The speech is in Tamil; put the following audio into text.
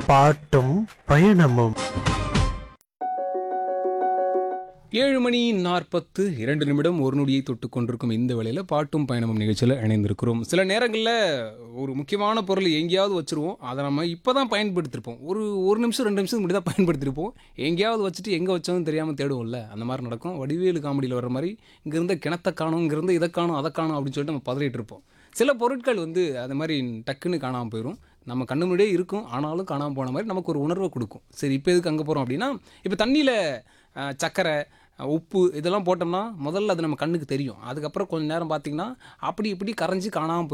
பாட்டும் பயணமும். 7:42 ஒரு நொடியை தொட்டு கொண்டிருக்கும் இந்த வேளையில் பாட்டும் பயணமும் நிகழ்ச்சியில் இணைந்திருக்கிறோம். சில நேரங்களில் ஒரு முக்கியமான பொருள் எங்கேயாவது வச்சுருவோம். அதை நம்ம இப்போ தான் பயன்படுத்திருப்போம். ஒரு நிமிஷம் 2 நிமிஷத்துக்கு முன்னாடி தான் பயன்படுத்திருப்போம். எங்கேயாவது வச்சுட்டு எங்கே வச்சோன்னு தெரியாமல் தேடுவோம்ல, அந்த மாதிரி நடக்கும். வடிவேலு காமெடியில் வர்ற மாதிரி இங்கேருந்து கிணத்தை காணும், இங்கேருந்து இதை காணும், அதை காணும் அப்படின்னு சொல்லிட்டு நம்ம பதறிட்டு இருப்போம். சில பொருட்கள் அது மாதிரி டக்குன்னு காணாமல் போயிடும். நம்ம கண்ணு முன்னாடியே இருக்கும், ஆனாலும் காணாமல் போன மாதிரி நமக்கு ஒரு உணர்வை கொடுக்கும். சரி, இப்போ எதுக்கு அங்கே போகிறோம் அப்படின்னா, இப்போ தண்ணியில் சர்க்கரை, உப்பு இதெல்லாம் போட்டோம்னா முதல்ல அது நம்ம கண்ணுக்கு தெரியும். அதுக்கப்புறம் கொஞ்சம் நேரம் பார்த்திங்கன்னா அப்படி இப்படி கரைஞ்சி காணாமல் போயிடும்.